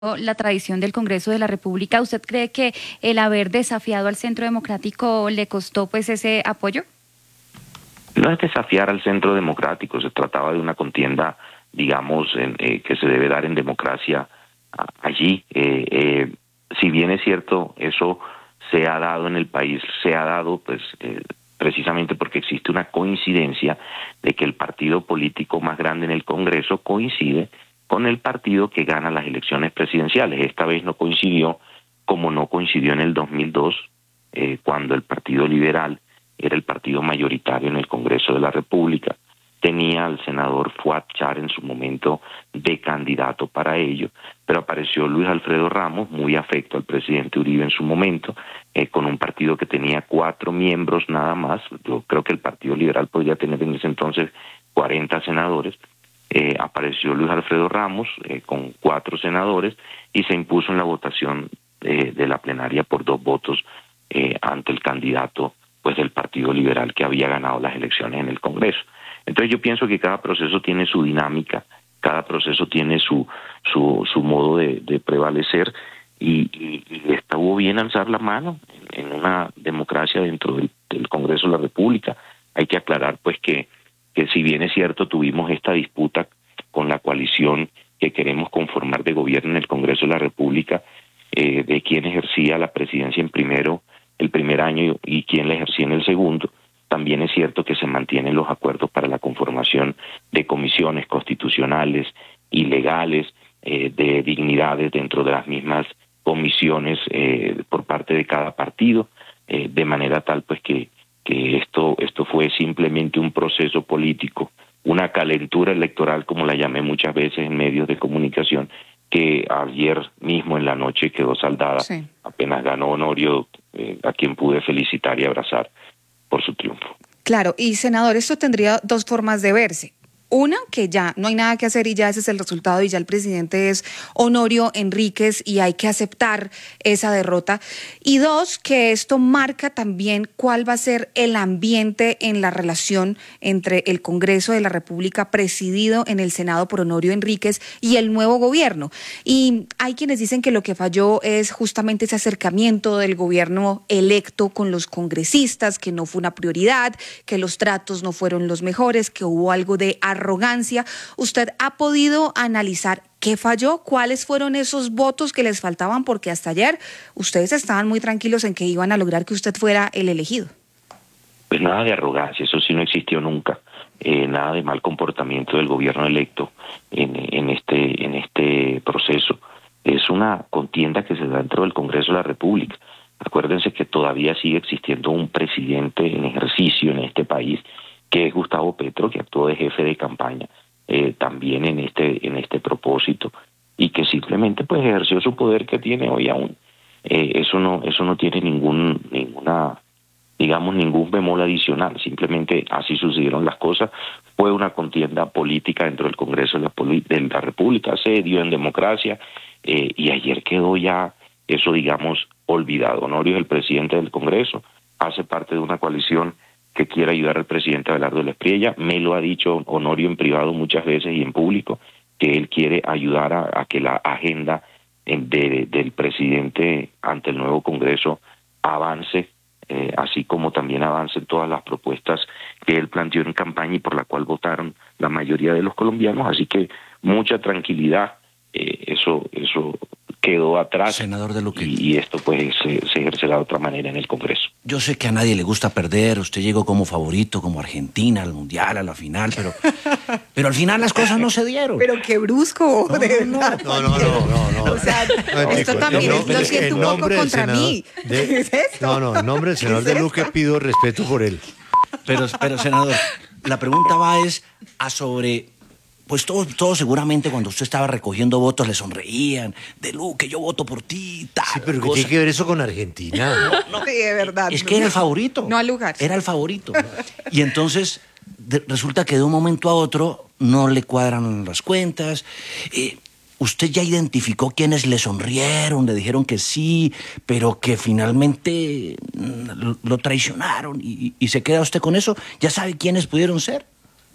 la tradición del Congreso de la República. ¿Usted cree que el haber desafiado al Centro Democrático le costó pues ese apoyo? No es desafiar al Centro Democrático, se trataba de una contienda, digamos, que se debe dar en democracia allí. Si bien es cierto, eso se ha dado en el país, se ha dado pues precisamente porque existe una coincidencia de que el partido político más grande en el Congreso coincide con el partido que gana las elecciones presidenciales. Esta vez no coincidió, como no coincidió en el 2002, cuando el Partido Liberal era el partido mayoritario en el Congreso de la República. Tenía al senador Fuad Char en su momento de candidato para ello, pero apareció Luis Alfredo Ramos, muy afecto al presidente Uribe en su momento, con un partido que tenía 4 miembros nada más. Yo creo que el Partido Liberal podría tener en ese entonces 40 senadores. Apareció Luis Alfredo Ramos con 4 senadores y se impuso en la votación de la plenaria por 2 votos ante el candidato pues del Partido Liberal que había ganado las elecciones en el Congreso. Entonces yo pienso que cada proceso tiene su dinámica, cada proceso tiene su modo de prevalecer y estuvo bien alzar la mano en una democracia dentro del Congreso de la República. Hay que aclarar pues que si bien es cierto tuvimos esta disputa con la coalición que queremos conformar de gobierno en el Congreso de la República, de quién ejercía la presidencia el primer año y quién la ejercía en el segundo, también es cierto que se mantienen los acuerdos para la conformación de comisiones constitucionales y legales, de dignidades dentro de las mismas comisiones por parte de cada partido, de manera tal pues que esto fue simplemente un proceso político, una calentura electoral, como la llamé muchas veces en medios de comunicación, que ayer mismo en la noche quedó saldada. Sí. Apenas ganó Honorio, a quien pude felicitar y abrazar por su triunfo. Claro, y senador, esto tendría 2 formas de verse. Una, que ya no hay nada que hacer y ya ese es el resultado y ya el presidente es Honorio Enríquez y hay que aceptar esa derrota. Y 2, que esto marca también cuál va a ser el ambiente en la relación entre el Congreso de la República presidido en el Senado por Honorio Enríquez y el nuevo gobierno. Y hay quienes dicen que lo que falló es justamente ese acercamiento del gobierno electo con los congresistas, que no fue una prioridad, que los tratos no fueron los mejores, que hubo algo de arrogancia. ¿Usted ha podido analizar qué falló? ¿Cuáles fueron esos votos que les faltaban? Porque hasta ayer ustedes estaban muy tranquilos en que iban a lograr que usted fuera el elegido. Pues nada de arrogancia, eso sí no existió nunca. Nada de mal comportamiento del gobierno electo en este proceso. Es una contienda que se da dentro del Congreso de la República. Acuérdense que todavía sigue existiendo un presidente en ejercicio en este país, que es Gustavo Petro, que actuó de jefe de campaña también en este propósito, y que simplemente pues ejerció su poder que tiene hoy aún. Eso no tiene ningún bemol adicional, simplemente así sucedieron las cosas. Fue una contienda política dentro del Congreso de la República, se dio en democracia, y ayer quedó ya eso, digamos, olvidado. Honorio es el presidente del Congreso, hace parte de una coalición que quiere ayudar al presidente Abelardo Espriella. Me lo ha dicho Honorio en privado muchas veces y en público, que él quiere ayudar a que la agenda del presidente ante el nuevo Congreso avance, así como también avancen todas las propuestas que él planteó en campaña y por la cual votaron la mayoría de los colombianos. Así que mucha tranquilidad, eso quedó atrás. Senador de Luque. Y esto pues se ejercerá de otra manera en el Congreso. Yo sé que a nadie le gusta perder, usted llegó como favorito, como Argentina, al Mundial, a la final, pero al final las cosas no se dieron. Pero qué brusco, de verdad. No. O sea, esto también lo siento un poco contra mí. ¿Qué es esto? No, en nombre del senador de Luque pido respeto por él. Pero senador, la pregunta va sobre... Pues todos seguramente cuando usted estaba recogiendo votos le sonreían, de Luque, yo voto por ti, tal. Sí, pero ¿qué tiene que ver eso con Argentina? No, sí, de verdad. Es que era el favorito. No al lugar. Era el favorito. Y entonces resulta que de un momento a otro no le cuadran las cuentas. Usted ya identificó quiénes le sonrieron, le dijeron que sí, pero que finalmente lo traicionaron y se queda usted con eso. ¿Ya sabe quiénes pudieron ser?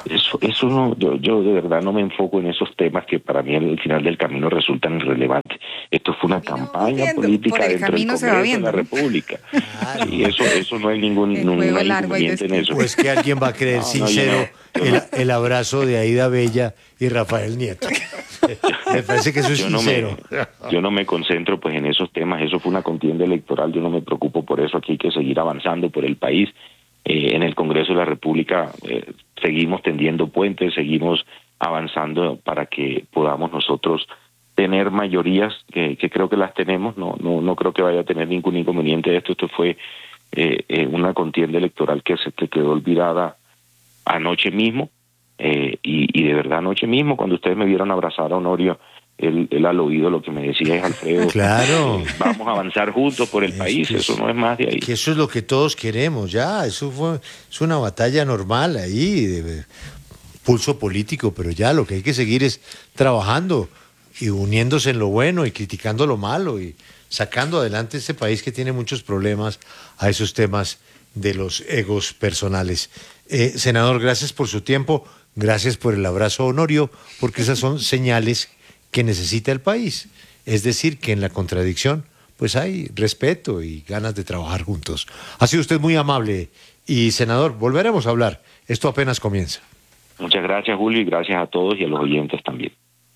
Eso no, yo de verdad no me enfoco en esos temas que para mí al final del camino resultan irrelevantes. Esto fue una campaña política dentro del Congreso de la República. Y eso no hay ningún inconveniente en eso. Pues que alguien va a creer sincero el abrazo de Aida Bella y Rafael Nieto. Me parece que eso es sincero. Yo no me concentro pues en esos temas. Eso fue una contienda electoral. Yo no me preocupo por eso. Aquí hay que seguir avanzando por el país. En el Congreso de la República seguimos tendiendo puentes, seguimos avanzando para que podamos nosotros tener mayorías que creo que las tenemos. No creo que vaya a tener ningún inconveniente de esto. Esto fue una contienda electoral que quedó olvidada anoche mismo, y de verdad anoche mismo cuando ustedes me vieron abrazar a Honorio, él al oído lo que me decía es: Alfredo, claro, vamos a avanzar juntos por el país. Eso no es más de ahí. Que eso es lo que todos queremos, ya. Es una batalla normal ahí, de pulso político, pero ya lo que hay que seguir es trabajando y uniéndose en lo bueno y criticando lo malo y sacando adelante este país que tiene muchos problemas a esos temas de los egos personales. Senador, gracias por su tiempo, gracias por el abrazo, Honorio, porque esas son señales que necesita el país. Es decir, que en la contradicción pues hay respeto y ganas de trabajar juntos. Ha sido usted muy amable y, senador, volveremos a hablar. Esto apenas comienza. Muchas gracias, Julio, y gracias a todos y a los oyentes también.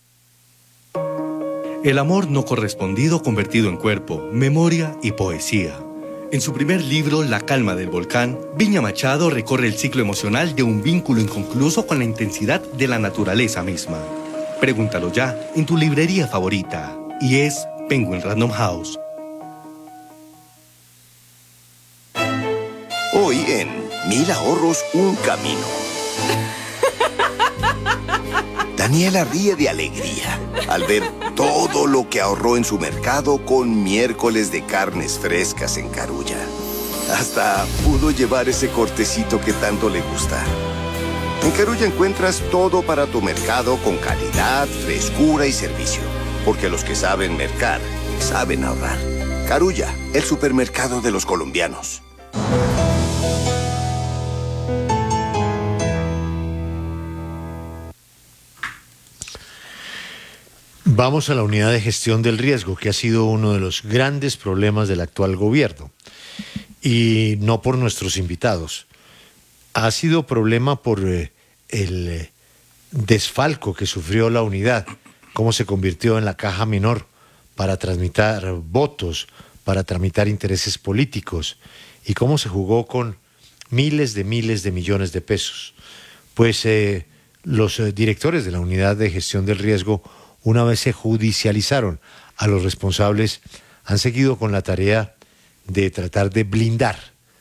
El amor no correspondido convertido en cuerpo, memoria y poesía. En su primer libro, La calma del volcán, Viña Machado recorre el ciclo emocional de un vínculo inconcluso con la intensidad de la naturaleza misma. Pregúntalo ya en tu librería favorita. Y es Penguin Random House. Hoy en 1000 ahorros, un camino. Daniela ríe de alegría al ver todo lo que ahorró en su mercado con miércoles de carnes frescas en Carulla. Hasta pudo llevar ese cortecito que tanto le gusta. En Carulla encuentras todo para tu mercado con calidad, frescura y servicio. Porque los que saben mercar, saben ahorrar. Carulla, el supermercado de los colombianos. Vamos a la unidad de gestión del riesgo, que ha sido uno de los grandes problemas del actual gobierno. Y no por nuestros invitados. Ha sido problema por el desfalco que sufrió la unidad, cómo se convirtió en la caja menor para tramitar votos, para tramitar intereses políticos, y cómo se jugó con miles de millones de pesos. Pues los directores de la unidad de gestión del riesgo, una vez se judicializaron a los responsables, han seguido con la tarea de tratar de blindar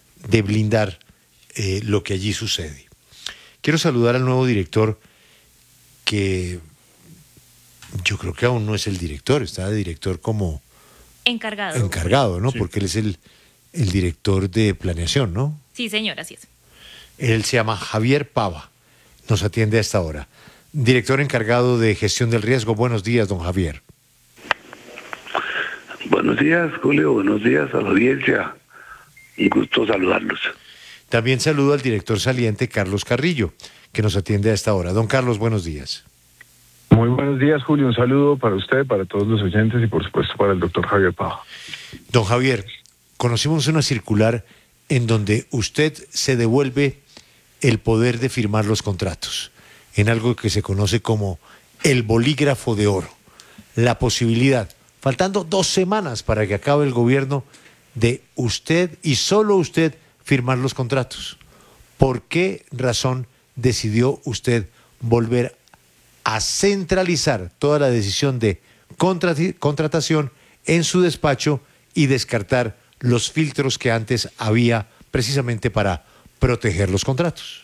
lo que allí sucede. Quiero saludar al nuevo director, que yo creo que aún no es el director, está de director como encargado, ¿no? Sí. Porque él es el director de planeación, ¿no? Sí, señor, así es. Él se llama Javier Pava, nos atiende a esta hora. Director encargado de gestión del riesgo. Buenos días, don Javier. Buenos días, Julio. Buenos días a la audiencia. Un gusto saludarlos. También saludo al director saliente, Carlos Carrillo, que nos atiende a esta hora. Don Carlos, buenos días. Muy buenos días, Julio. Un saludo para usted, para todos los oyentes y, por supuesto, para el doctor Javier Pava. Don Javier, conocimos una circular en donde usted se devuelve el poder de firmar los contratos, en algo que se conoce como el bolígrafo de oro. La posibilidad, faltando 2 semanas para que acabe el gobierno, de usted y solo usted firmar los contratos. ¿Por qué razón decidió usted volver a centralizar toda la decisión de contratación en su despacho y descartar los filtros que antes había precisamente para proteger los contratos?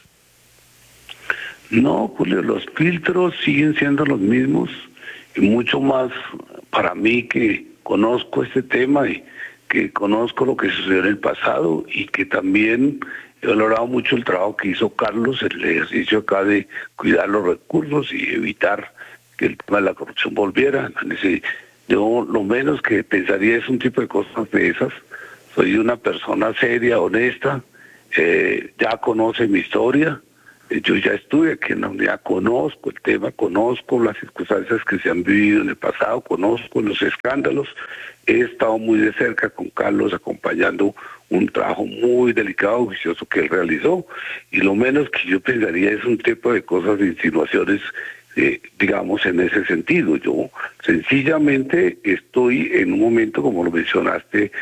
No, Julio, los filtros siguen siendo los mismos y mucho más para mí, que conozco este tema y que conozco lo que sucedió en el pasado, y que también he valorado mucho el trabajo que hizo Carlos, el ejercicio acá de cuidar los recursos y evitar que el tema de la corrupción volviera. Yo lo menos que pensaría es un tipo de cosas de esas. Soy una persona seria, honesta, ya conoce mi historia. Yo ya estuve aquí en la unidad, conozco el tema, conozco las circunstancias que se han vivido en el pasado, conozco los escándalos. He estado muy de cerca con Carlos acompañando un trabajo muy delicado, juicioso que él realizó, y lo menos que yo pensaría es un tipo de cosas, de insinuaciones, digamos, en ese sentido. Yo sencillamente estoy en un momento, como lo mencionaste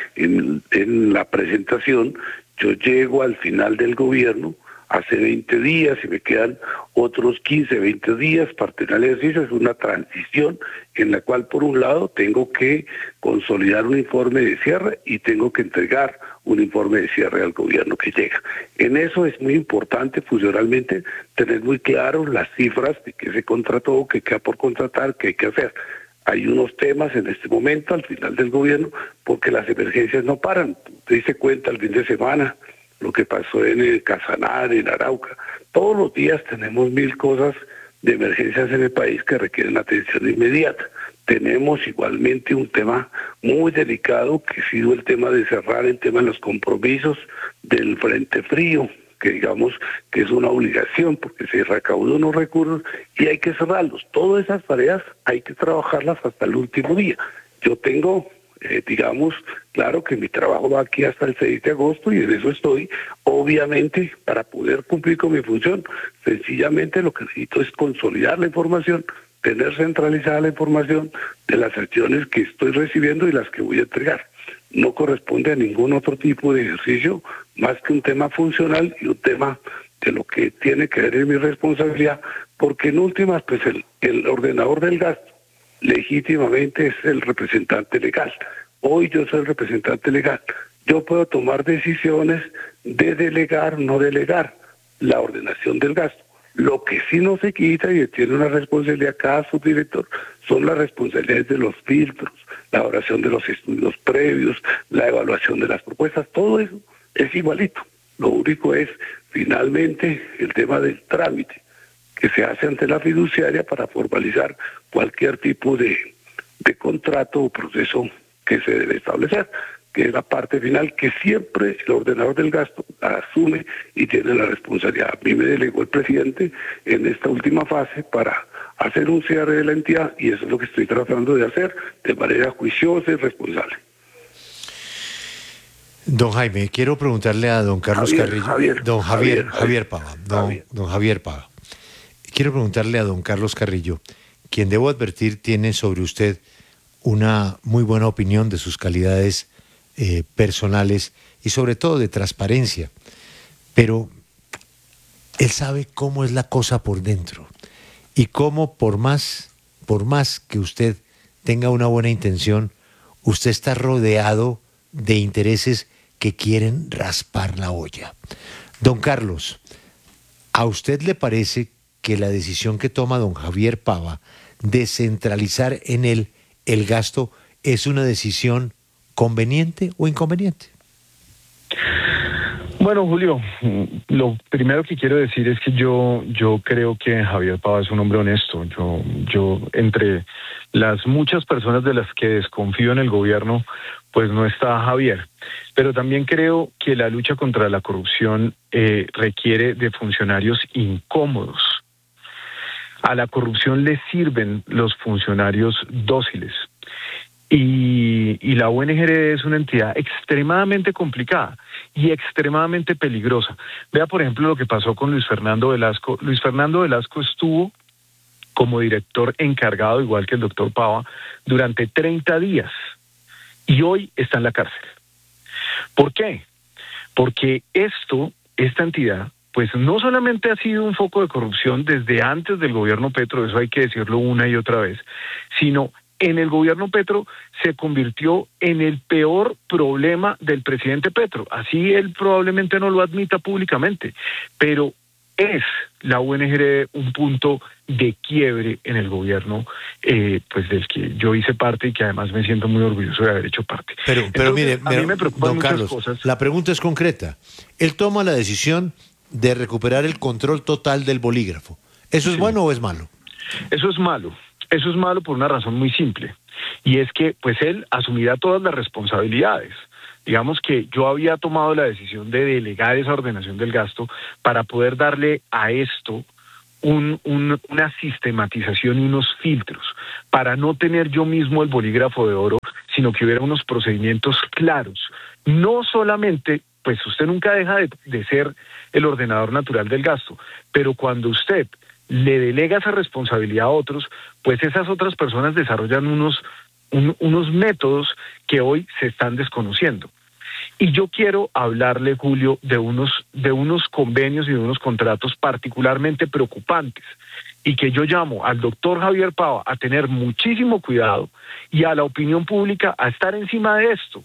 en la presentación, yo llego al final del gobierno hace 20 días y me quedan otros 15, 20 días para tener el ejercicio. Es una transición en la cual, por un lado, tengo que consolidar un informe de cierre y tengo que entregar un informe de cierre al gobierno que llega. En eso es muy importante funcionalmente tener muy claro las cifras de qué se contrató, qué queda por contratar, qué hay que hacer. Hay unos temas en este momento al final del gobierno porque las emergencias no paran. Te diste cuenta el fin de semana lo que pasó en el Casanare, en Arauca. Todos los días tenemos 1000 cosas de emergencias en el país que requieren atención inmediata. Tenemos igualmente un tema muy delicado que ha sido el tema de cerrar el tema de los compromisos del Frente Frío, que digamos que es una obligación porque se recaudó unos recursos y hay que cerrarlos. Todas esas tareas hay que trabajarlas hasta el último día. Yo tengo digamos, claro que mi trabajo va aquí hasta el 6 de agosto y en eso estoy, obviamente, para poder cumplir con mi función. Sencillamente lo que necesito es consolidar la información, tener centralizada la información de las acciones que estoy recibiendo y las que voy a entregar. No corresponde a ningún otro tipo de ejercicio más que un tema funcional y un tema de lo que tiene que ver en mi responsabilidad, porque en últimas, pues el ordenador del gasto legítimamente es el representante legal. Hoy yo soy el representante legal. Yo puedo tomar decisiones de delegar, no delegar la ordenación del gasto. Lo que sí no se quita y tiene una responsabilidad cada subdirector son las responsabilidades de los filtros, la elaboración de los estudios previos, la evaluación de las propuestas, todo eso es igualito. Lo único es finalmente el tema del trámite que se hace ante la fiduciaria para formalizar cualquier tipo de contrato o proceso que se debe establecer, que es la parte final que siempre el ordenador del gasto la asume y tiene la responsabilidad. A mí me delegó el presidente en esta última fase para hacer un cierre de la entidad y eso es lo que estoy tratando de hacer de manera juiciosa y responsable. Don Jaime, quiero preguntarle a don Carlos Carrillo, Javier Pava. Quiero preguntarle a don Carlos Carrillo, quien debo advertir tiene sobre usted una muy buena opinión de sus calidades personales y sobre todo de transparencia, pero él sabe cómo es la cosa por dentro y cómo por más que usted tenga una buena intención, usted está rodeado de intereses que quieren raspar la olla. Don Carlos, ¿a usted le parece que la decisión que toma don Javier Pava de centralizar en él el gasto es una decisión conveniente o inconveniente? Bueno, Julio, lo primero que quiero decir es que yo creo que Javier Pava es un hombre honesto. Yo entre las muchas personas de las que desconfío en el gobierno, pues no está Javier. Pero también creo que la lucha contra la corrupción requiere de funcionarios incómodos. A la corrupción le sirven los funcionarios dóciles. Y la UNGR es una entidad extremadamente complicada y extremadamente peligrosa. Vea, por ejemplo, lo que pasó con Luis Fernando Velasco. Luis Fernando Velasco estuvo como director encargado, igual que el doctor Pava, durante 30 días y hoy está en la cárcel. ¿Por qué? Porque esta entidad, pues no solamente ha sido un foco de corrupción desde antes del gobierno Petro, eso hay que decirlo una y otra vez, sino en el gobierno Petro se convirtió en el peor problema del presidente Petro. Así él probablemente no lo admita públicamente, pero es la UNGR un punto de quiebre en el gobierno, pues del que yo hice parte y que además me siento muy orgulloso de haber hecho parte. Pero entonces, mire, a mí me preocupan don Carlos, muchas cosas. La pregunta es concreta. Él toma la decisión de recuperar el control total del bolígrafo. ¿Eso es bueno o es malo? Eso es malo. Eso es malo por una razón muy simple. Y es que pues él asumirá todas las responsabilidades. Digamos que yo había tomado la decisión de delegar esa ordenación del gasto para poder darle a esto una sistematización y unos filtros, para no tener yo mismo el bolígrafo de oro, sino que hubiera unos procedimientos claros. No solamente, pues usted nunca deja de ser el ordenador natural del gasto, pero cuando usted le delega esa responsabilidad a otros, pues esas otras personas desarrollan unos métodos que hoy se están desconociendo. Y yo quiero hablarle, Julio, de unos convenios y de unos contratos particularmente preocupantes, y que yo llamo al doctor Javier Pava a tener muchísimo cuidado y a la opinión pública a estar encima de esto.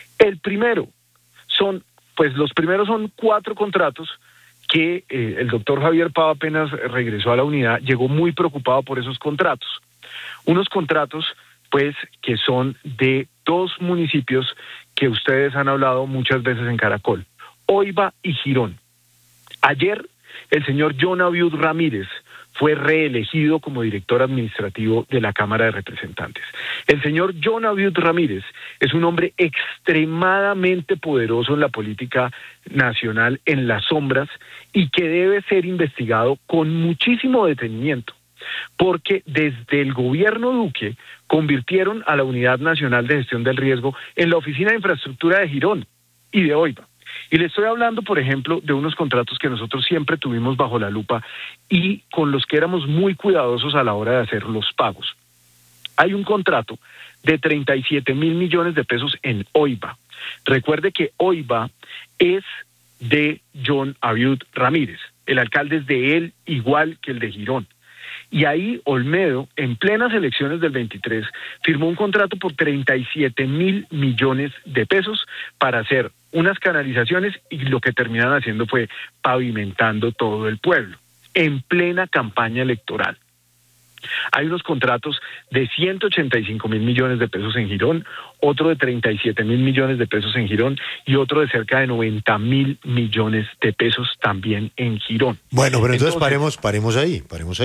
Los primeros son 4 contratos que el doctor Javier Pava apenas regresó a la unidad, llegó muy preocupado por esos contratos. Unos contratos, pues, que son de 2 municipios que ustedes han hablado muchas veces en Caracol, Oiba y Girón. Ayer, el señor John Abiud Ramírez fue reelegido como director administrativo de la Cámara de Representantes. El señor John Abiud Ramírez es un hombre extremadamente poderoso en la política nacional, en las sombras, y que debe ser investigado con muchísimo detenimiento, porque desde el gobierno Duque convirtieron a la Unidad Nacional de Gestión del Riesgo en la Oficina de Infraestructura de Girón y de Oiba. Y le estoy hablando, por ejemplo, de unos contratos que nosotros siempre tuvimos bajo la lupa y con los que éramos muy cuidadosos a la hora de hacer los pagos. Hay un contrato de 37 mil millones de pesos en Oiba. Recuerde que Oiba es de John Abiud Ramírez. El alcalde es de él, igual que el de Girón. Y ahí Olmedo, en plenas elecciones del 23, firmó un contrato por 37 mil millones de pesos para hacer unas canalizaciones, y lo que terminan haciendo fue pavimentando todo el pueblo, en plena campaña electoral. Hay unos contratos de 185 mil millones de pesos en Girón, otro de 37 mil millones de pesos en Girón y otro de cerca de 90 mil millones de pesos también en Girón. Bueno, pero entonces paremos ahí.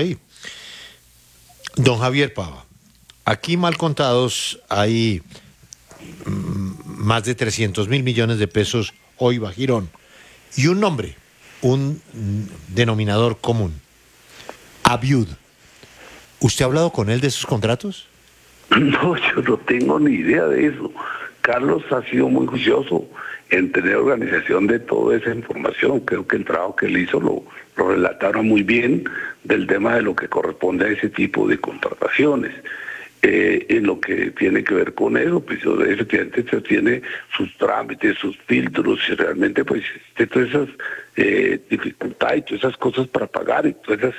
Don Javier Pava, aquí mal contados hay más de 300 mil millones de pesos Oiba, Girón, y un nombre, un denominador común, Abiud. ¿Usted ha hablado con él de esos contratos? No, yo no tengo ni idea de eso. Carlos ha sido muy juicioso en tener organización de toda esa información. Creo que el trabajo que él hizo lo relataron muy bien del tema de lo que corresponde a ese tipo de contrataciones. En lo que tiene que ver con eso, pues efectivamente se tiene sus trámites, sus filtros, y realmente pues todas esas dificultades y todas esas cosas para pagar, y todas esas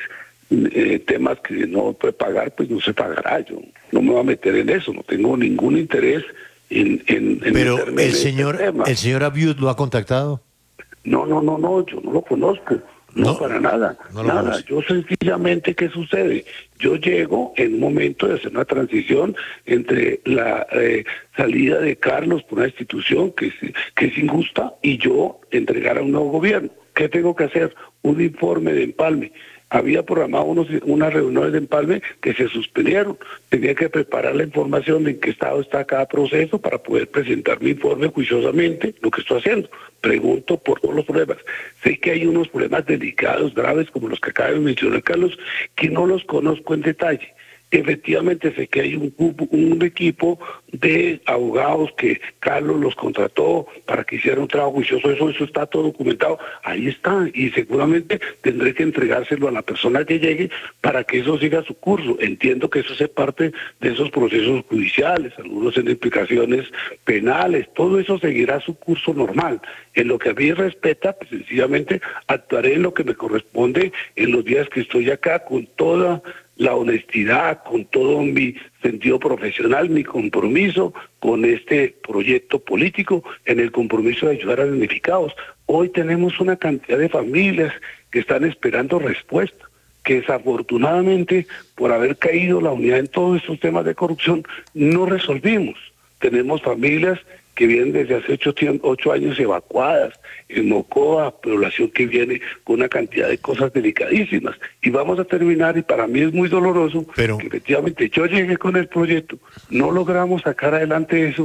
temas que no puede pagar, pues no se pagará. Yo no me voy a meter en eso, no tengo ningún interés en pero el señor Abiud lo ha contactado. No, yo no lo conozco. No, para nada, nada. Yo sencillamente, ¿qué sucede? Yo llego en un momento de hacer una transición entre la salida de Carlos por una institución que es injusta y yo entregar a un nuevo gobierno. ¿Qué tengo que hacer? Un informe de empalme. Había programado unas reuniones de empalme que se suspendieron. Tenía que preparar la información de en qué estado está cada proceso para poder presentar mi informe juiciosamente, lo que estoy haciendo. Pregunto por todos los problemas. Sé que hay unos problemas delicados, graves, como los que acaba de mencionar Carlos, que no los conozco en detalle. Efectivamente sé que hay un equipo de abogados que Carlos los contrató para que hicieran un trabajo juicioso, eso está todo documentado, ahí está, y seguramente tendré que entregárselo a la persona que llegue para que eso siga su curso. Entiendo que eso hace parte de esos procesos judiciales, algunos en implicaciones penales, todo eso seguirá su curso normal. En lo que a mí respecta, pues sencillamente actuaré en lo que me corresponde en los días que estoy acá, con toda la honestidad, con todo mi sentido profesional, mi compromiso con este proyecto político, en el compromiso de ayudar a los damnificados. Hoy tenemos una cantidad de familias que están esperando respuesta, que desafortunadamente, por haber caído la unidad en todos estos temas de corrupción, no resolvimos. Tenemos familias que vienen desde hace 8 años evacuadas, en Mocoa, población que viene con una cantidad de cosas delicadísimas. Y vamos a terminar, y para mí es muy doloroso, que efectivamente yo llegué con el proyecto, no logramos sacar adelante eso,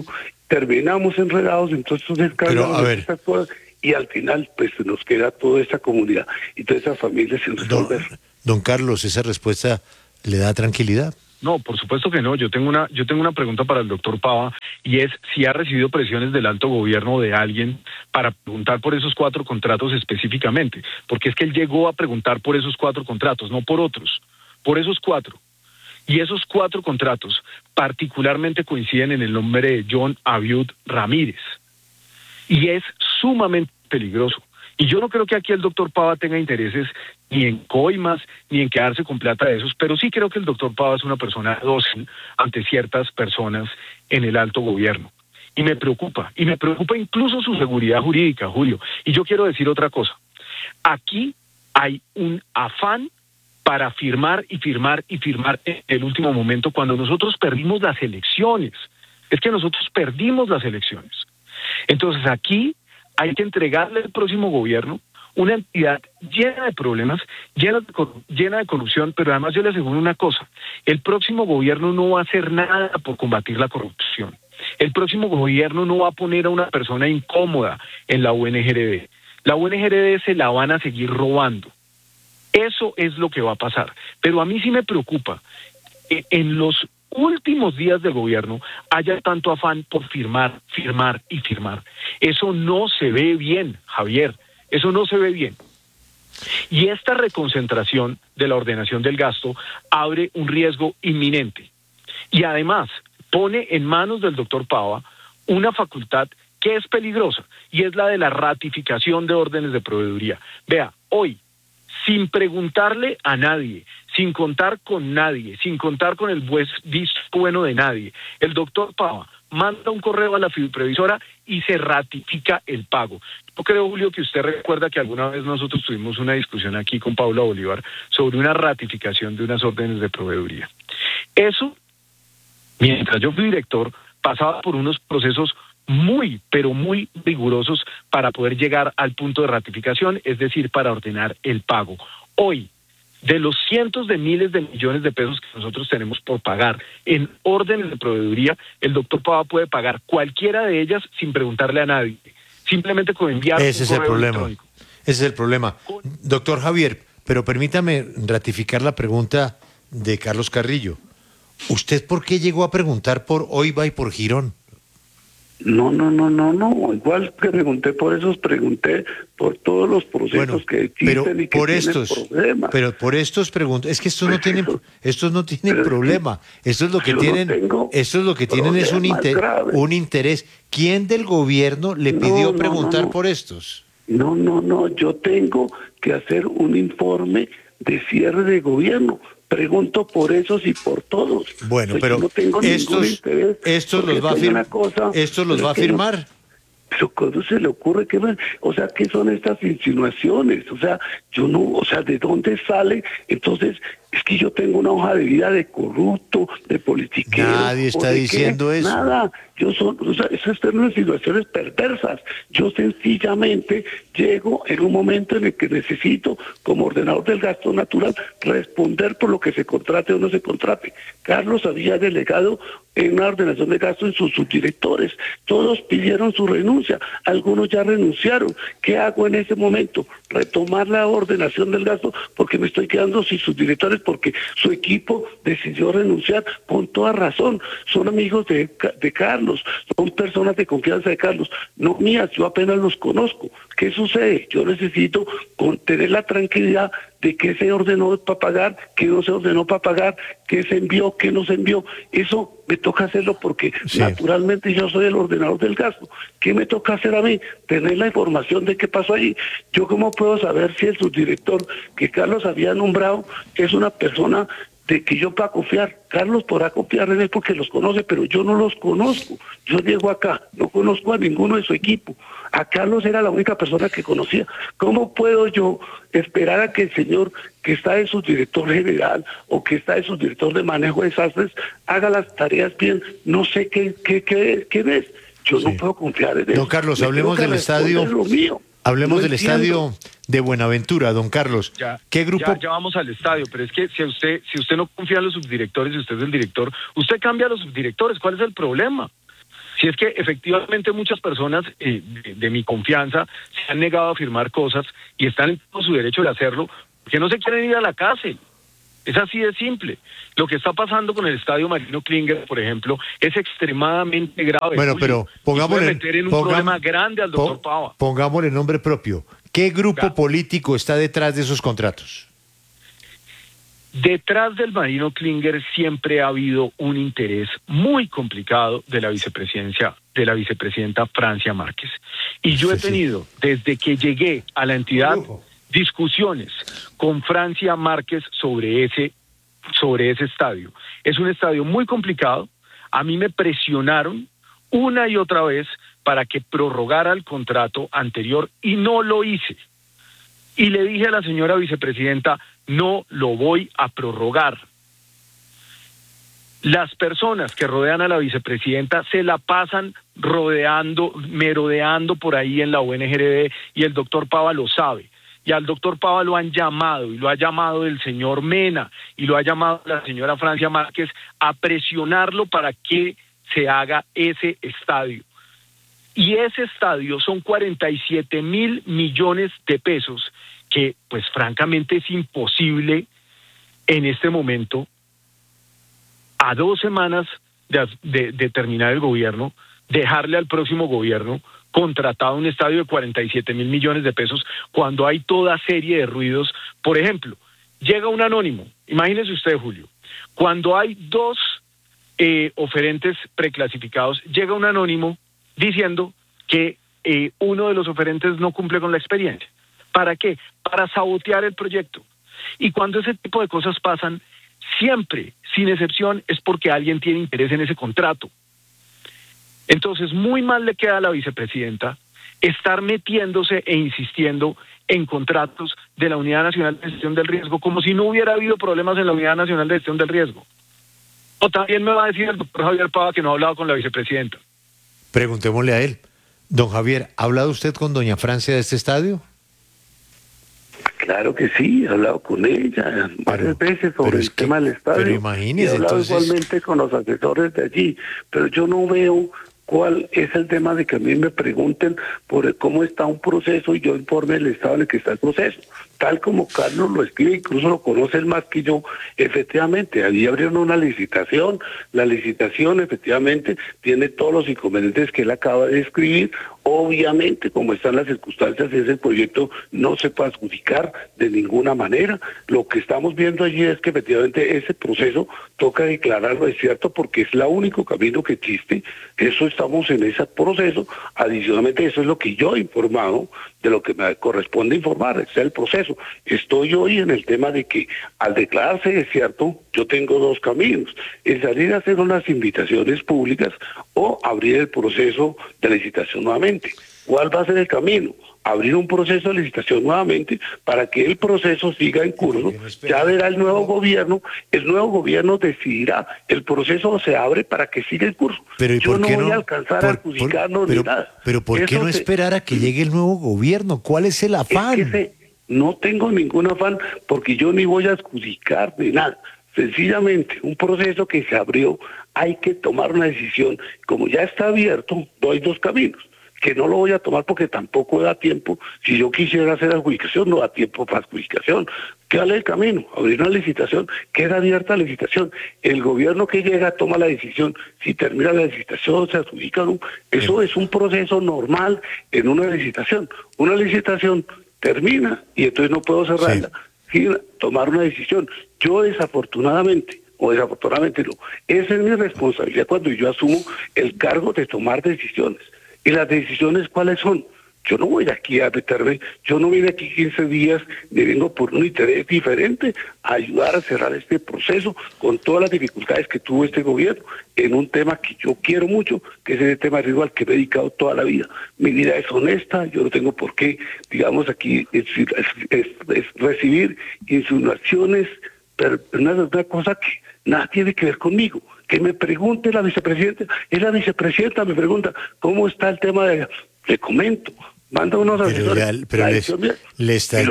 terminamos enredados en todos estos escándalos, estas cosas, y al final pues nos queda toda esa comunidad y toda esa familia sin resolver. Don Carlos, ¿esa respuesta le da tranquilidad? No, por supuesto que no. Yo tengo una pregunta para el doctor Pava, y es si ha recibido presiones del alto gobierno de alguien para preguntar por esos 4 contratos específicamente, porque es que él llegó a preguntar por esos 4 contratos, no por otros, por esos 4. Y esos 4 contratos particularmente coinciden en el nombre de John Abiud Ramírez. Y es sumamente peligroso. Y yo no creo que aquí el doctor Pava tenga intereses ni en coimas, ni en quedarse con plata de esos, pero sí creo que el doctor Pava es una persona dócil ante ciertas personas en el alto gobierno. Y me preocupa incluso su seguridad jurídica, Julio. Y yo quiero decir otra cosa. Aquí hay un afán para firmar y firmar y firmar en el último momento, cuando nosotros perdimos las elecciones. Es que nosotros perdimos las elecciones. Entonces aquí hay que entregarle al próximo gobierno una entidad llena de problemas, llena de corrupción, pero además yo le aseguro una cosa: el próximo gobierno no va a hacer nada por combatir la corrupción. El próximo gobierno no va a poner a una persona incómoda en la UNGRD. La UNGRD se la van a seguir robando. Eso es lo que va a pasar. Pero a mí sí me preocupa que en los últimos días del gobierno haya tanto afán por firmar, firmar y firmar. Eso no se ve bien, Javier. Eso no se ve bien. Y esta reconcentración de la ordenación del gasto abre un riesgo inminente. Y además pone en manos del doctor Pava una facultad que es peligrosa, y es la de la ratificación de órdenes de proveeduría. Vea, hoy, sin preguntarle a nadie, sin contar con nadie, sin contar con el visto bueno de nadie, el doctor Pava manda un correo a la fiduprevisora y se ratifica el pago. Yo creo, Julio, que usted recuerda que alguna vez nosotros tuvimos una discusión aquí con Paula Bolívar sobre una ratificación de unas órdenes de proveeduría. Eso, mientras yo fui director, pasaba por unos procesos muy, pero muy rigurosos para poder llegar al punto de ratificación, es decir, para ordenar el pago. Hoy, de los cientos de miles de millones de pesos que nosotros tenemos por pagar en órdenes de proveeduría, el doctor Pava puede pagar cualquiera de ellas sin preguntarle a nadie, simplemente con enviar Ese es un el correo problema. electrónico. Ese es el problema. Doctor Javier, pero permítame ratificar la pregunta de Carlos Carrillo. ¿Usted por qué llegó a preguntar por Oiva y por Girón? No. Igual que pregunté por esos, pregunté por todos los procesos que existen y que tienen problemas. Pero por estos preguntas, es que estos no tienen problema. Esto es lo que tienen, esto es lo que tienen es un interés. ¿Quién del gobierno le pidió preguntar por estos? No, yo tengo que hacer un informe de cierre de gobierno. Pregunto por esos y por todos. Bueno, pues pero no tengo estos los va a firmar. Pero ¿cómo se le ocurre que qué son estas insinuaciones? ¿De dónde sale? Entonces, es que yo tengo una hoja de vida de corrupto, de politiquero. Nadie está diciendo eso. Nada. Esas son unas situaciones perversas. Yo sencillamente llego en un momento en el que necesito, como ordenador del gasto natural, responder por lo que se contrate o no se contrate. Carlos había delegado en una ordenación de gasto en sus subdirectores. Todos pidieron su renuncia. Algunos ya renunciaron. ¿Qué hago en ese momento? Retomar la ordenación del gasto porque me estoy quedando sin subdirectores, porque su equipo decidió renunciar con toda razón. Son amigos de Carlos, son personas de confianza de Carlos, no mías, yo apenas los conozco. ¿Qué sucede? Yo necesito tener la tranquilidad de qué se ordenó para pagar, qué no se ordenó para pagar, qué se envió, qué no se envió. Eso me toca hacerlo porque naturalmente yo soy el ordenador del gasto. ¿Qué me toca hacer a mí? Tener la información de qué pasó ahí. ¿Yo cómo puedo saber si el subdirector que Carlos había nombrado es una persona de que yo pueda confiar? Carlos podrá confiar en él porque los conoce, pero yo no los conozco. Yo llego acá, no conozco a ninguno de su equipo. A Carlos era la única persona que conocía. ¿Cómo puedo yo esperar a que el señor que está de subdirector general o que está de subdirector de manejo de desastres haga las tareas bien? No sé qué ves. Yo no puedo confiar en él. Don Carlos, hablemos del estadio. Hablemos del estadio de Buenaventura, don Carlos. ¿Qué grupo? Ya vamos al estadio, pero es que si usted no confía en los subdirectores y usted es el director, usted cambia a los subdirectores. ¿Cuál es el problema? Si es que efectivamente muchas personas de mi confianza se han negado a firmar cosas y están en todo su derecho de hacerlo, porque no se quieren ir a la cárcel. Es así de simple. Lo que está pasando con el estadio Marino Klinger, por ejemplo, es extremadamente grave. Bueno, pero pongámosle, meter en un problema grande al doctor Pava. Pongámosle nombre propio. ¿Qué grupo político está detrás de esos contratos? Detrás del Marino Klinger siempre ha habido un interés muy complicado de la vicepresidenta Francia Márquez. Y yo he tenido, desde que llegué a la entidad, discusiones con Francia Márquez sobre ese estadio. Es un estadio muy complicado. A mí me presionaron una y otra vez para que prorrogara el contrato anterior y no lo hice. Y le dije a la señora vicepresidenta, no lo voy a prorrogar. Las personas que rodean a la vicepresidenta se la pasan merodeando por ahí en la UNGRD, y el doctor Pava lo sabe. Y al doctor Pava lo han llamado, y lo ha llamado el señor Mena, y lo ha llamado la señora Francia Márquez a presionarlo para que se haga ese estadio. Y ese estadio son 47.000 millones de pesos, que pues francamente es imposible en este momento, a 2 semanas de terminar el gobierno, dejarle al próximo gobierno contratado un estadio de 47.000 millones de pesos, cuando hay toda serie de ruidos. Por ejemplo, llega un anónimo, imagínese usted, Julio, cuando hay 2 oferentes preclasificados, llega un anónimo diciendo que uno de los oferentes no cumple con la experiencia. ¿Para qué? Para sabotear el proyecto. Y cuando ese tipo de cosas pasan, siempre, sin excepción, es porque alguien tiene interés en ese contrato. Entonces, muy mal le queda a la vicepresidenta estar metiéndose e insistiendo en contratos de la Unidad Nacional de Gestión del Riesgo, como si no hubiera habido problemas en la Unidad Nacional de Gestión del Riesgo. O también me va a decir el doctor Javier Pava que no ha hablado con la vicepresidenta. Preguntémosle a él. Don Javier, ¿ha hablado usted con doña Francia de este estadio? Claro que sí, he hablado con ella varias veces sobre el tema del estadio. Pero imagínese, he hablado entonces... igualmente con los asesores de allí, pero yo no veo cuál es el tema de que a mí me pregunten por cómo está un proceso y yo informe el estado en el que está el proceso. Tal como Carlos lo escribe, incluso lo conocen más que yo, efectivamente, allí abrieron una licitación, la licitación efectivamente tiene todos los inconvenientes que él acaba de escribir. Obviamente, como están las circunstancias, ese proyecto no se puede adjudicar de ninguna manera. Lo que estamos viendo allí es que efectivamente ese proceso toca declararlo desierto porque es el único camino que existe. Eso estamos en ese proceso. Adicionalmente, eso es lo que yo he informado, de lo que me corresponde informar, es el proceso. Estoy hoy en el tema de que al declararse desierto, yo tengo 2 caminos: el salir a hacer unas invitaciones públicas o abrir el proceso de licitación nuevamente. ¿Cuál va a ser el camino? Abrir un proceso de licitación nuevamente para que el proceso siga en curso. Ya verá el nuevo gobierno decidirá. El proceso se abre para que siga en curso. Pero yo no voy a alcanzar a adjudicarnos ni nada. Pero ¿por qué no esperar a que llegue el nuevo gobierno? ¿Cuál es el afán? Es que no tengo ningún afán, porque yo ni voy a adjudicar ni nada. Sencillamente, un proceso que se abrió, hay que tomar una decisión. Como ya está abierto, hay 2 caminos, que no lo voy a tomar porque tampoco da tiempo. Si yo quisiera hacer adjudicación, no da tiempo para adjudicación. ¿Qué vale el camino? Abrir una licitación, queda abierta la licitación. El gobierno que llega toma la decisión. Si termina la licitación, se adjudica. ¿No? Eso es un proceso normal en una licitación. Una licitación termina y entonces no puedo cerrarla sin tomar una decisión. Yo desafortunadamente no, esa es mi responsabilidad cuando yo asumo el cargo de tomar decisiones. ¿Y las decisiones cuáles son? Yo no voy aquí a meterme, yo no vine aquí 15 días, ni vengo por un interés diferente a ayudar a cerrar este proceso con todas las dificultades que tuvo este gobierno en un tema que yo quiero mucho, que es el tema de riesgo al que me he dedicado toda la vida. Mi vida es honesta, yo no tengo por qué, digamos aquí, es recibir insinuaciones, pero una cosa que nada tiene que ver conmigo. Que me pregunte la vicepresidenta, me pregunta, ¿cómo está el tema de... Le comento, manda unos asesores. Pero le está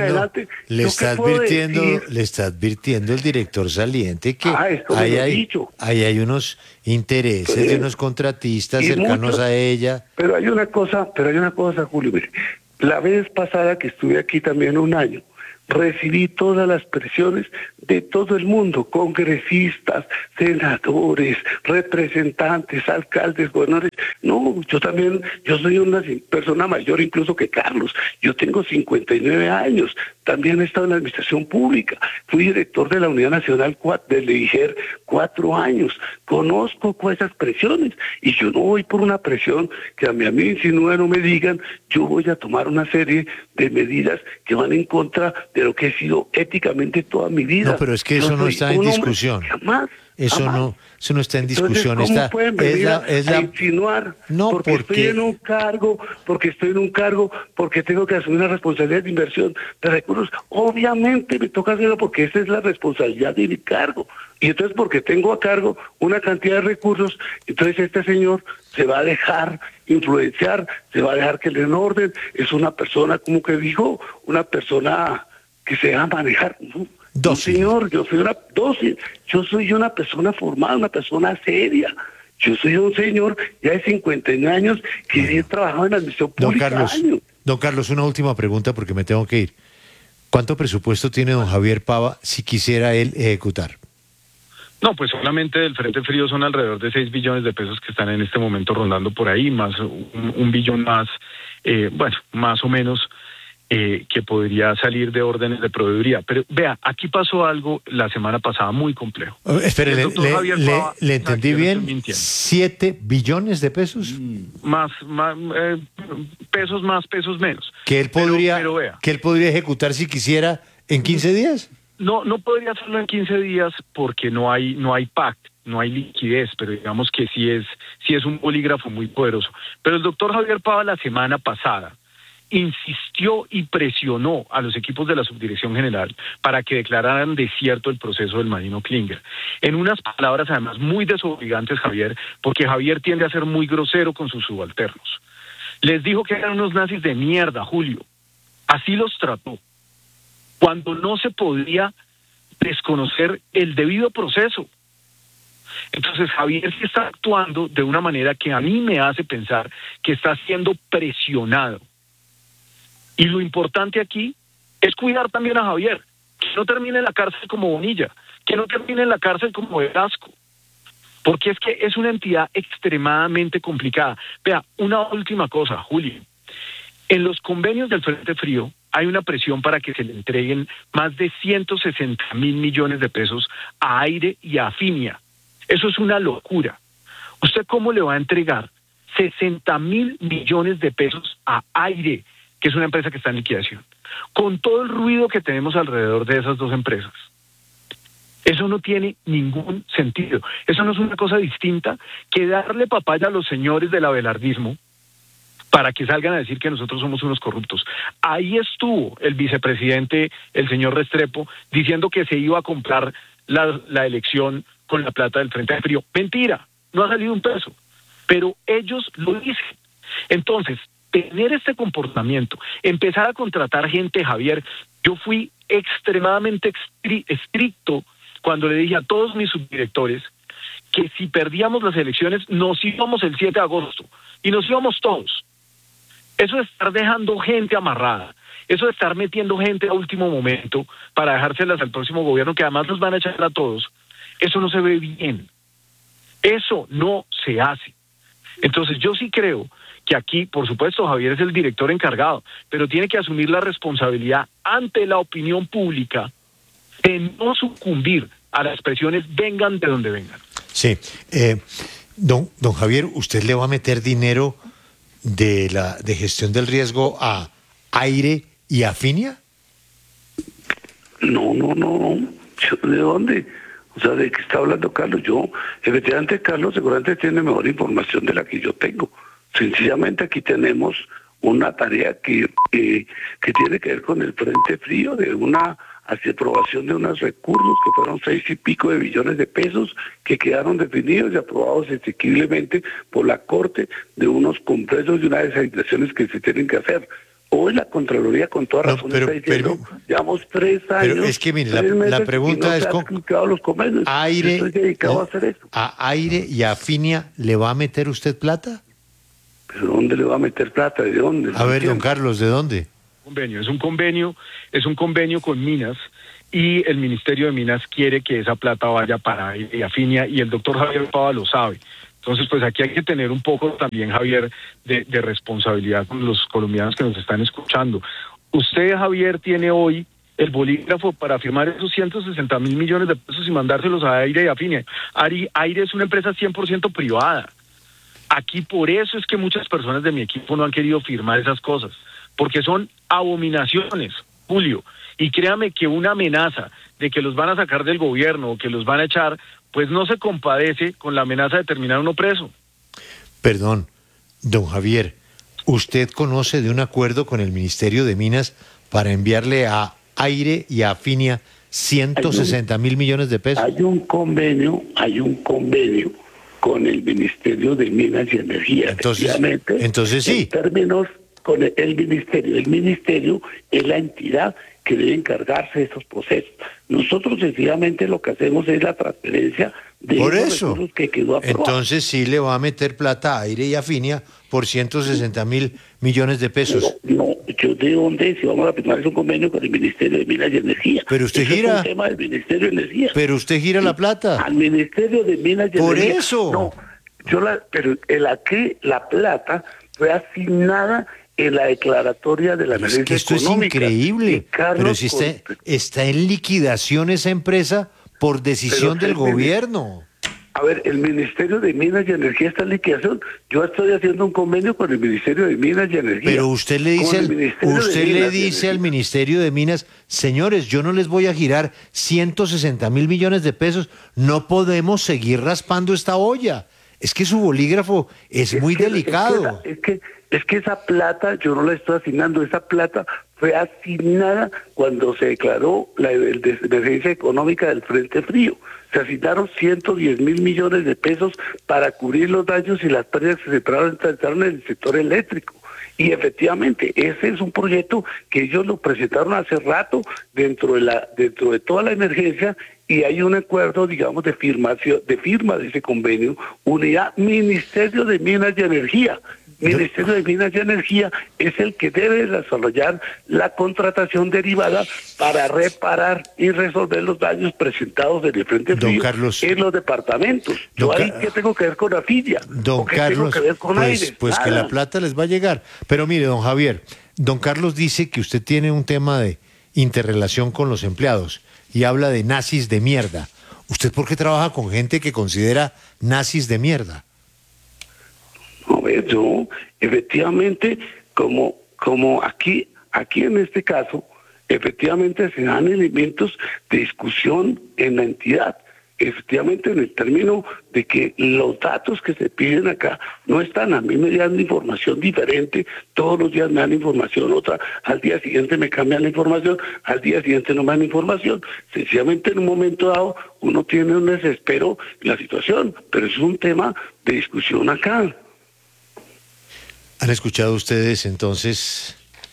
advirtiendo el director saliente que ahí hay unos intereses de unos contratistas cercanos a ella. Pero hay una cosa, Julio, mire, la vez pasada que estuve aquí también un año, recibí todas las presiones de todo el mundo, congresistas, senadores, representantes, alcaldes, gobernadores. No, yo soy una persona mayor incluso que Carlos. Yo tengo 59 años, también he estado en la administración pública, fui director de la Unidad Nacional del IGER 4 años, conozco esas presiones y yo no voy por una presión que a mí si no me digan, yo voy a tomar una serie de medidas que van en contra de lo que he sido éticamente toda mi vida. No, pero es que eso no está en discusión. Eso no está en discusión. Entonces, ¿cómo pueden venir a insinuar? No, porque estoy en un cargo, porque tengo que asumir una responsabilidad de inversión de recursos. Obviamente me toca hacerlo porque esa es la responsabilidad de mi cargo. Y entonces porque tengo a cargo una cantidad de recursos, entonces este señor se va a dejar influenciar, se va a dejar que le den orden. Es una persona, como que dijo, una persona que se va a manejar. No, señor, yo soy una persona formada, una persona seria. Yo soy un señor ya de 59 años que he trabajado en la administración pública años. Don Carlos, una última pregunta porque me tengo que ir. ¿Cuánto presupuesto tiene don Javier Pava si quisiera él ejecutar? No, pues solamente del Frente Frío son alrededor de 6 billones de pesos que están en este momento rondando por ahí, más un billón más, más o menos, que podría salir de órdenes de proveeduría. Pero vea, aquí pasó algo la semana pasada muy complejo. Espere, ¿le entendí bien? 7 billones de pesos. Pesos menos. ¿Que él podría ejecutar si quisiera en 15 días? No podría hacerlo en 15 días porque no hay PAC, no hay liquidez, pero digamos que sí es un bolígrafo muy poderoso. Pero el doctor Javier Pava la semana pasada insistió y presionó a los equipos de la Subdirección General para que declararan desierto el proceso del Marino Klinger. En unas palabras además muy desobligantes, Javier, porque Javier tiende a ser muy grosero con sus subalternos. Les dijo que eran unos nazis de mierda, Julio. Así los trató, cuando no se podía desconocer el debido proceso. Entonces Javier sí está actuando de una manera que a mí me hace pensar que está siendo presionado. Y lo importante aquí es cuidar también a Javier, que no termine en la cárcel como Bonilla, que no termine en la cárcel como Velasco, porque es que es una entidad extremadamente complicada. Vea, una última cosa, Julio. En los convenios del Frente Frío hay una presión para que se le entreguen más de 160.000 millones de pesos a Aire y a Afinia. Eso es una locura. ¿Usted cómo le va a entregar 60.000 millones de pesos a Aire, que es una empresa que está en liquidación, con todo el ruido que tenemos alrededor de esas dos empresas? Eso no tiene ningún sentido. Eso no es una cosa distinta que darle papaya a los señores del abelardismo para que salgan a decir que nosotros somos unos corruptos. Ahí estuvo el vicepresidente, el señor Restrepo, diciendo que se iba a comprar la elección con la plata del Frente Frío. Mentira, no ha salido un peso, pero ellos lo dicen. Entonces, tener este comportamiento, empezar a contratar gente, Javier, yo fui extremadamente estricto cuando le dije a todos mis subdirectores que si perdíamos las elecciones nos íbamos el 7 de agosto y nos íbamos todos. Eso de estar dejando gente amarrada, eso de estar metiendo gente a último momento para dejárselas al próximo gobierno, que además nos van a echar a todos, eso no se ve bien. Eso no se hace. Entonces yo sí creo que aquí, por supuesto, Javier es el director encargado, pero tiene que asumir la responsabilidad ante la opinión pública de no sucumbir a las presiones, vengan de donde vengan. Sí. Don Javier, ¿usted le va a meter dinero de gestión del riesgo a Aire y a Afinia? No. ¿De dónde? O sea, ¿de qué está hablando Carlos? Efectivamente, Carlos seguramente tiene mejor información de la que yo tengo. Sencillamente aquí tenemos una tarea que tiene que ver con el Frente Frío, de una hacia aprobación de unos recursos que fueron 6 y pico de billones de pesos que quedaron definidos y aprobados exequiblemente por la Corte de unos compresos y unas desasignaciones que se tienen que hacer. Hoy la Contraloría con toda razón está diciendo, llevamos 3 años. Pero es que mire, la pregunta es los convenios. Aire, estoy dedicado a hacer eso. ¿A Aire y a Afinia le va a meter usted plata? ¿Pero dónde le va a meter plata? ¿De dónde? A ver, don Carlos, ¿de dónde? Es un convenio con Minas, y el Ministerio de Minas quiere que esa plata vaya para Aire y Afinia, y el doctor Javier Pava lo sabe. Entonces, pues aquí hay que tener un poco también, Javier, de responsabilidad con los colombianos que nos están escuchando. Usted, Javier, tiene hoy el bolígrafo para firmar esos 160.000 millones de pesos y mandárselos a Aire y Afinia. Aire es una empresa 100% privada. Aquí por eso es que muchas personas de mi equipo no han querido firmar esas cosas, porque son abominaciones, Julio. Y créame que una amenaza de que los van a sacar del gobierno o que los van a echar, pues no se compadece con la amenaza de terminar uno preso. Perdón, don Javier, ¿usted conoce de un acuerdo con el Ministerio de Minas para enviarle a Aire y a Afinia 160.000 millones de pesos? Hay un convenio con el Ministerio de Minas y Energía. Entonces sí. En términos con el Ministerio es la entidad que debe encargarse de esos procesos. Nosotros sencillamente lo que hacemos es la transferencia de esos recursos que quedó aprobado. Entonces sí le va a meter plata a Aire y Afinia por 160.000 millones de pesos. No, yo de dónde, si vamos a firmar un convenio con el Ministerio de Minas y Energía. Pero usted gira. Es un tema del Ministerio de Energía. Pero usted gira la plata. Al Ministerio de Minas y Energía. Por eso. No, pero la plata fue asignada en la declaratoria de la emergencia esto económica. Es increíble. Pero si está en liquidación esa empresa por decisión del gobierno. A ver, el Ministerio de Minas y Energía está en liquidación. Yo estoy haciendo un convenio con el Ministerio de Minas y Energía. Pero usted le dice al Ministerio de Minas, señores, yo no les voy a girar 160.000 millones de pesos. No podemos seguir raspando esta olla. Es que su bolígrafo es muy delicado. Es que esa plata yo no la estoy asignando, esa plata fue asignada cuando se declaró la emergencia económica del Frente Frío. Se asignaron 110.000 millones de pesos para cubrir los daños y las pérdidas que se entraron en el sector eléctrico. Y efectivamente, ese es un proyecto que ellos lo presentaron hace rato dentro de toda la emergencia, y hay un acuerdo, digamos, de firma de ese convenio, unidad Ministerio de Minas y Energía. Ministerio de Minas y Energía es el que debe desarrollar la contratación derivada para reparar y resolver los daños presentados en el Frente Frío en los departamentos. Yo ahí, ¿qué tengo que ver con Afinia? Don Carlos, tengo que ver con Aire? Pues que la plata les va a llegar. Pero mire, don Javier, don Carlos dice que usted tiene un tema de interrelación con los empleados y habla de nazis de mierda. ¿Usted por qué trabaja con gente que considera nazis de mierda? A ver, yo, efectivamente, como aquí en este caso, efectivamente se dan elementos de discusión en la entidad. Efectivamente, en el término de que los datos que se piden acá no están. A mí me dan información diferente, todos los días me dan información, otra, al día siguiente me cambian la información, al día siguiente no me dan información. Sencillamente en un momento dado uno tiene un desespero en la situación, pero es un tema de discusión acá. ¿Han escuchado ustedes entonces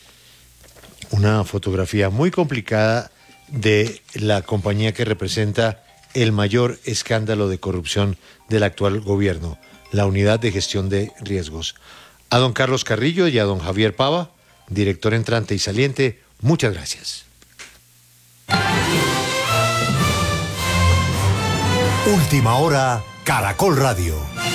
una fotografía muy complicada de la compañía que representa el mayor escándalo de corrupción del actual gobierno, la Unidad de Gestión de Riesgos? A don Carlos Carrillo y a don Javier Pava, director entrante y saliente, muchas gracias. Última hora, Caracol Radio.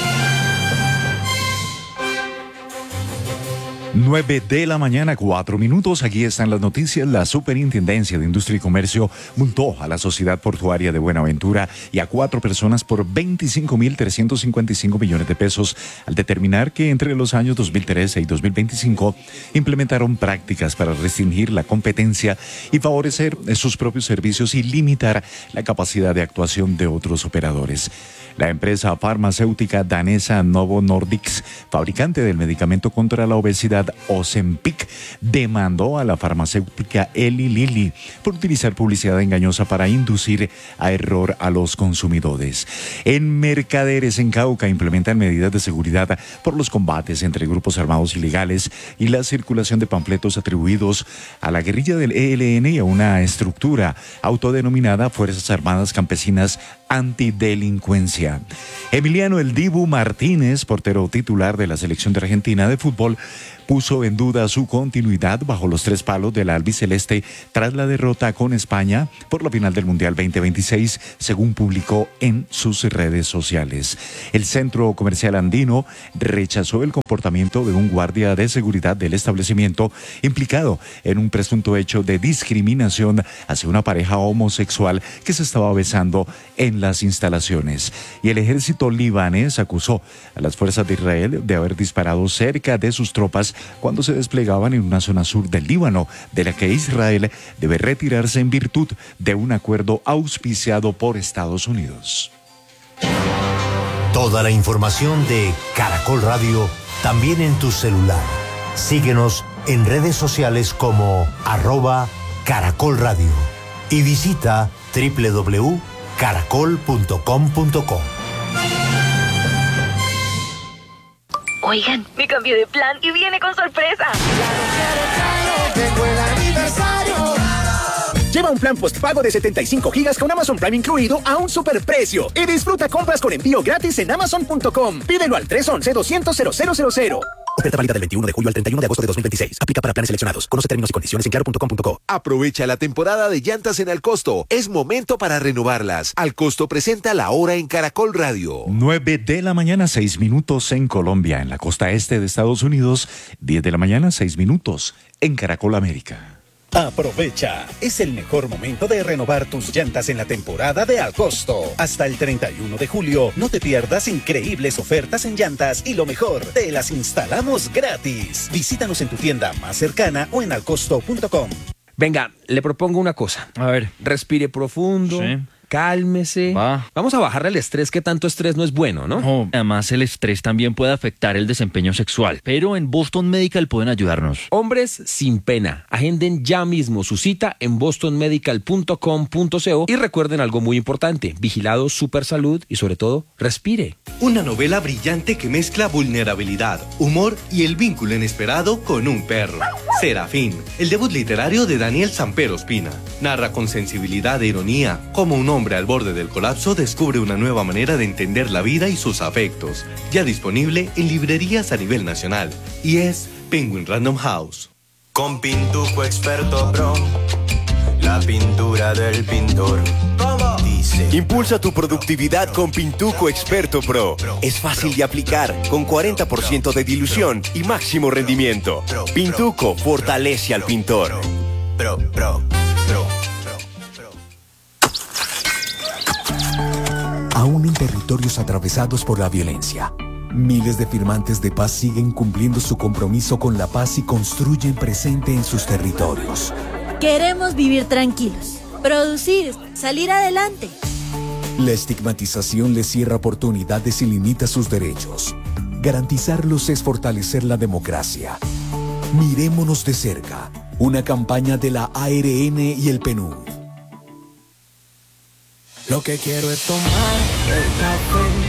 9 de la mañana, 4 minutos. Aquí están las noticias. La Superintendencia de Industria y Comercio multó a la Sociedad Portuaria de Buenaventura y a 4 personas por 25.355 millones de pesos al determinar que entre los años 2013 y 2025 implementaron prácticas para restringir la competencia y favorecer sus propios servicios y limitar la capacidad de actuación de otros operadores. La empresa farmacéutica danesa Novo Nordisk, fabricante del medicamento contra la obesidad, seguridad Ozempic demandó a la farmacéutica Eli Lilly por utilizar publicidad engañosa para inducir a error a los consumidores. En Mercaderes, en Cauca, implementan medidas de seguridad por los combates entre grupos armados ilegales y la circulación de panfletos atribuidos a la guerrilla del ELN y a una estructura autodenominada Fuerzas Armadas Campesinas Antidelincuencia. Emiliano El Dibu Martínez, portero titular de la selección de Argentina de fútbol, puso en duda su continuidad bajo los 3 palos de la albiceleste tras la derrota con España por la final del Mundial 2026, según publicó en sus redes sociales. El Centro Comercial Andino rechazó el comportamiento de un guardia de seguridad del establecimiento implicado en un presunto hecho de discriminación hacia una pareja homosexual que se estaba besando en las instalaciones. Y el ejército libanés acusó a las fuerzas de Israel de haber disparado cerca de sus tropas cuando se desplegaban en una zona sur del Líbano, de la que Israel debe retirarse en virtud de un acuerdo auspiciado por Estados Unidos. Toda la información de Caracol Radio también en tu celular. Síguenos en redes sociales como @Caracol Radio y visita www.caracol.com.co. Oigan, me cambié de plan y viene con sorpresa. Lleva un plan postpago de 75 gigas con Amazon Prime incluido a un superprecio y disfruta compras con envío gratis en Amazon.com. Pídelo al 311-200-0000. Oferta válida del 21 de julio al 31 de agosto de 2026. Aplica para planes seleccionados. Conoce términos y condiciones en claro.com.co. Aprovecha la temporada de llantas en Alcosto. Es momento para renovarlas. Alcosto presenta La Hora en Caracol Radio. 9 de la mañana, 6 minutos en Colombia. En la costa este de Estados Unidos, 10 de la mañana, 6 minutos en Caracol América. Aprovecha, es el mejor momento de renovar tus llantas en la temporada de Alcosto. Hasta el 31 de julio, no te pierdas increíbles ofertas en llantas y lo mejor, te las instalamos gratis. Visítanos en tu tienda más cercana o en alcosto.com. Venga, le propongo una cosa. A ver. Respire profundo. Sí. Cálmese. Vamos a bajarle el estrés, que tanto estrés no es bueno, ¿no? No, además el estrés también puede afectar el desempeño sexual, pero en Boston Medical pueden ayudarnos. Hombres sin pena, agenden ya mismo su cita en bostonmedical.com.co y recuerden algo muy importante, vigilado Supersalud y sobre todo, respire. Una novela brillante que mezcla vulnerabilidad, humor y el vínculo inesperado con un perro. Serafín, el debut literario de Daniel Samper Ospina, narra con sensibilidad e ironía cómo un hombre al borde del colapso descubre una nueva manera de entender la vida y sus afectos. Ya disponible en librerías a nivel nacional. Y es Penguin Random House. Con Pintuco Experto Pro, la pintura del pintor. Dice. Impulsa tu productividad con Pintuco Experto Pro. Es fácil de aplicar, con 40% de dilución y máximo rendimiento. Pintuco fortalece al pintor. Aún en territorios atravesados por la violencia, miles de firmantes de paz siguen cumpliendo su compromiso con la paz y construyen presente en sus territorios. Queremos vivir tranquilos, producir, salir adelante. La estigmatización les cierra oportunidades y limita sus derechos. Garantizarlos es fortalecer la democracia. Mirémonos de cerca. Una campaña de la ARN y el PNUD. Lo que quiero es tomar el café